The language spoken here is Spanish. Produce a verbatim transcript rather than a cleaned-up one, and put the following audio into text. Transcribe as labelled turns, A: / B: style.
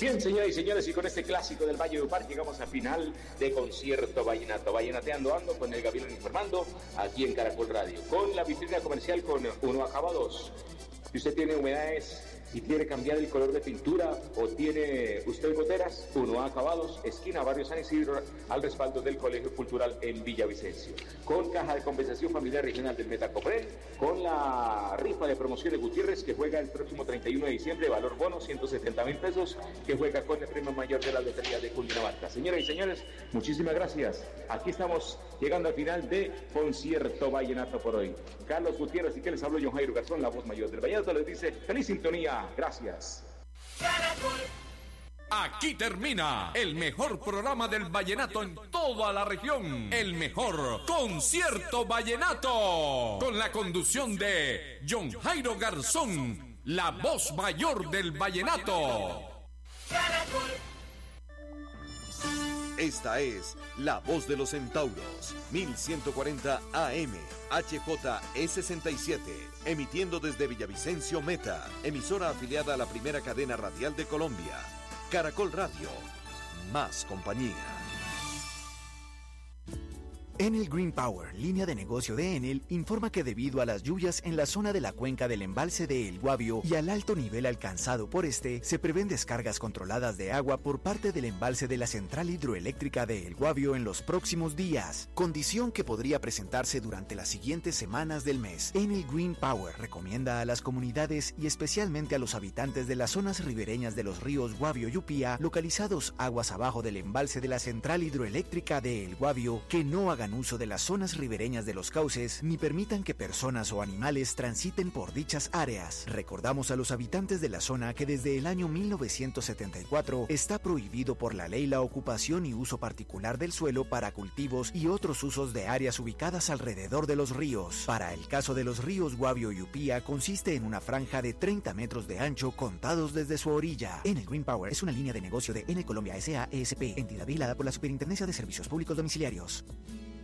A: Bien, señoras y señores, y con este clásico del Valle de Upar llegamos al final de Concierto Vallenato. Vallenateando ando con el Gabriel informando aquí en Caracol Radio. Con la vitrina comercial con Uno Acabados. Si usted tiene humedades y quiere cambiar el color de pintura o tiene usted goteras, Uno Acabados, esquina Barrio San Isidro, al respaldo del Colegio Cultural en Villavicencio. Con caja de compensación familiar regional del Metacopren, con la rifa de promoción de Gutiérrez que juega el próximo treinta y uno de diciembre, valor bono ciento setenta mil pesos, que juega con el premio mayor de la lotería de Cundinamarca. Señoras y señores, muchísimas gracias. Aquí estamos llegando al final de Concierto Vallenato por hoy. Carlos Gutiérrez y que les habló John Jairo Garzón, la voz mayor del Vallenato, les dice feliz sintonía. Gracias.
B: Aquí termina el mejor programa del vallenato en toda la región. El mejor Concierto Vallenato. Con la conducción de John Jairo Garzón, la voz mayor del vallenato.
C: Esta es La Voz de los Centauros, mil ciento cuarenta A M, H J E sesenta y siete, emitiendo desde Villavicencio Meta, emisora afiliada a la primera cadena radial de Colombia. Caracol Radio, más compañía.
D: Enel Green Power, línea de negocio de Enel, informa que debido a las lluvias en la zona de la cuenca del embalse de El Guavio y al alto nivel alcanzado por este, se prevén descargas controladas de agua por parte del embalse de la central hidroeléctrica de El Guavio en los próximos días, condición que podría presentarse durante las siguientes semanas del mes. Enel Green Power recomienda a las comunidades y especialmente a los habitantes de las zonas ribereñas de los ríos Guavio y Upía, localizados aguas abajo del embalse de la central hidroeléctrica de El Guavio, que no hagan uso de las zonas ribereñas de los cauces ni permitan que personas o animales transiten por dichas áreas. Recordamos a los habitantes de la zona que desde el año mil novecientos setenta y cuatro está prohibido por la ley la ocupación y uso particular del suelo para cultivos y otros usos de áreas ubicadas alrededor de los ríos. Para el caso de los ríos Guavio y Upía, consiste en una franja de treinta metros de ancho contados desde su orilla. Enel Green Power es una línea de negocio de Enel Colombia S A E S P, entidad vigilada por la Superintendencia de Servicios Públicos Domiciliarios.